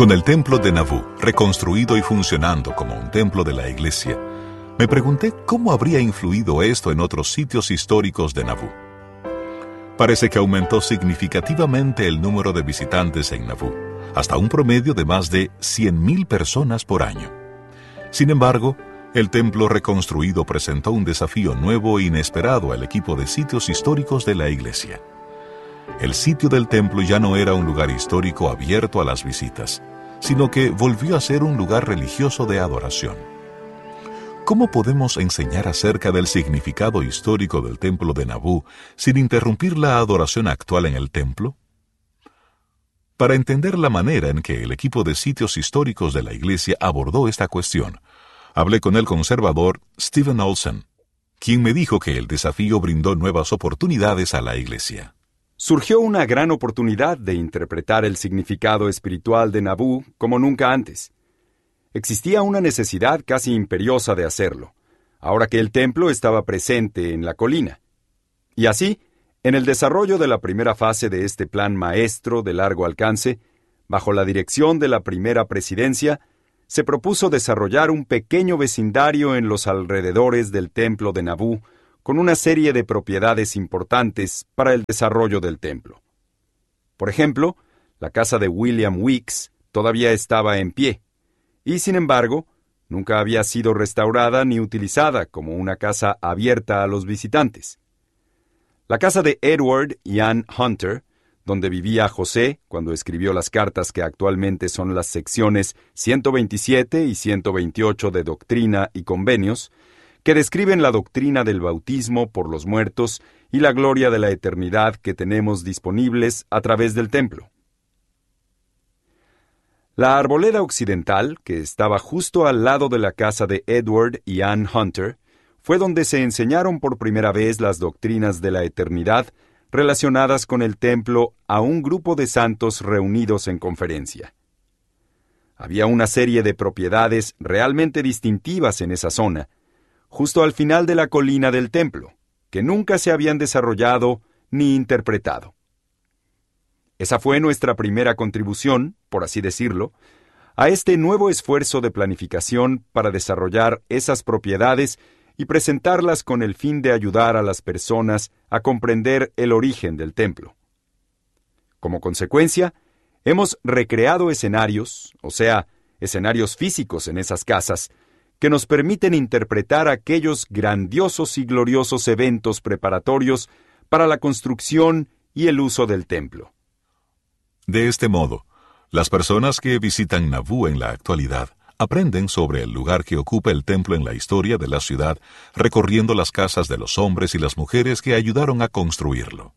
Con el templo de Nabú, reconstruido y funcionando como un templo de la iglesia, me pregunté cómo habría influido esto en otros sitios históricos de Nabú. Parece que aumentó significativamente el número de visitantes en Nabú, hasta un promedio de más de 100,000 personas por año. Sin embargo, el templo reconstruido presentó un desafío nuevo e inesperado al equipo de sitios históricos de la iglesia. El sitio del templo ya no era un lugar histórico abierto a las visitas, sino que volvió a ser un lugar religioso de adoración. ¿Cómo podemos enseñar acerca del significado histórico del templo de Nabú sin interrumpir la adoración actual en el templo? Para entender la manera en que el equipo de sitios históricos de la iglesia abordó esta cuestión, hablé con el conservador Steven Olsen, quien me dijo que el desafío brindó nuevas oportunidades a la iglesia. Surgió una gran oportunidad de interpretar el significado espiritual de Nabú como nunca antes. Existía una necesidad casi imperiosa de hacerlo, ahora que el templo estaba presente en la colina. Y así, en el desarrollo de la primera fase de este plan maestro de largo alcance, bajo la dirección de la primera presidencia, se propuso desarrollar un pequeño vecindario en los alrededores del templo de Nabú, con una serie de propiedades importantes para el desarrollo del templo. Por ejemplo, la casa de William Weeks todavía estaba en pie, y sin embargo, nunca había sido restaurada ni utilizada como una casa abierta a los visitantes. La casa de Edward y Ann Hunter, donde vivía José cuando escribió las cartas que actualmente son las secciones 127 y 128 de Doctrina y Convenios, que describen la doctrina del bautismo por los muertos y la gloria de la eternidad que tenemos disponibles a través del templo. La arboleda occidental, que estaba justo al lado de la casa de Edward y Ann Hunter, fue donde se enseñaron por primera vez las doctrinas de la eternidad relacionadas con el templo a un grupo de santos reunidos en conferencia. Había una serie de propiedades realmente distintivas en esa zona, justo al final de la colina del templo, que nunca se habían desarrollado ni interpretado. Esa fue nuestra primera contribución, por así decirlo, a este nuevo esfuerzo de planificación para desarrollar esas propiedades y presentarlas con el fin de ayudar a las personas a comprender el origen del templo. Como consecuencia, hemos recreado escenarios, o sea, escenarios físicos en esas casas, que nos permiten interpretar aquellos grandiosos y gloriosos eventos preparatorios para la construcción y el uso del templo. De este modo, las personas que visitan Nabú en la actualidad aprenden sobre el lugar que ocupa el templo en la historia de la ciudad, recorriendo las casas de los hombres y las mujeres que ayudaron a construirlo.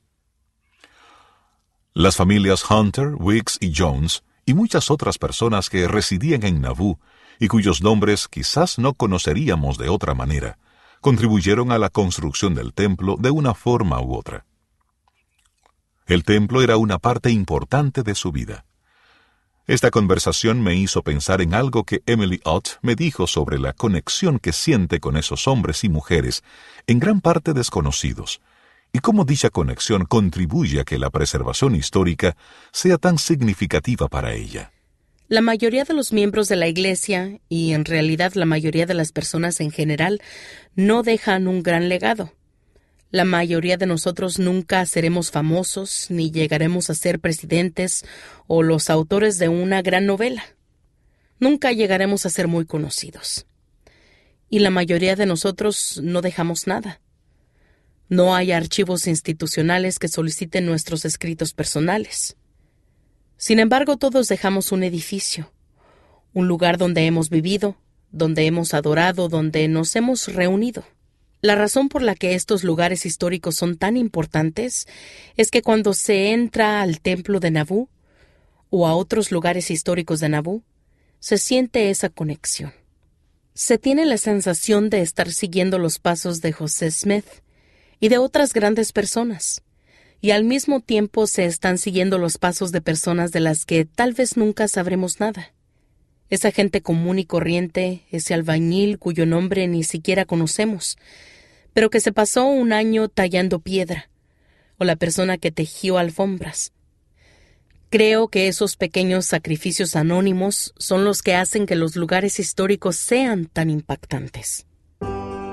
Las familias Hunter, Weeks y Jones, y muchas otras personas que residían en Nabú, y cuyos nombres quizás no conoceríamos de otra manera, contribuyeron a la construcción del templo de una forma u otra. El templo era una parte importante de su vida. Esta conversación me hizo pensar en algo que Emily Ott me dijo sobre la conexión que siente con esos hombres y mujeres, en gran parte desconocidos, y cómo dicha conexión contribuye a que la preservación histórica sea tan significativa para ella. La mayoría de los miembros de la Iglesia, y en realidad la mayoría de las personas en general, no dejan un gran legado. La mayoría de nosotros nunca seremos famosos, ni llegaremos a ser presidentes o los autores de una gran novela. Nunca llegaremos a ser muy conocidos. Y la mayoría de nosotros no dejamos nada. No hay archivos institucionales que soliciten nuestros escritos personales. Sin embargo, todos dejamos un edificio, un lugar donde hemos vivido, donde hemos adorado, donde nos hemos reunido. La razón por la que estos lugares históricos son tan importantes es que cuando se entra al templo de Nabú o a otros lugares históricos de Nabú, se siente esa conexión. Se tiene la sensación de estar siguiendo los pasos de José Smith y de otras grandes personas, y al mismo tiempo se están siguiendo los pasos de personas de las que tal vez nunca sabremos nada. Esa gente común y corriente, ese albañil cuyo nombre ni siquiera conocemos, pero que se pasó un año tallando piedra, o la persona que tejió alfombras. Creo que esos pequeños sacrificios anónimos son los que hacen que los lugares históricos sean tan impactantes.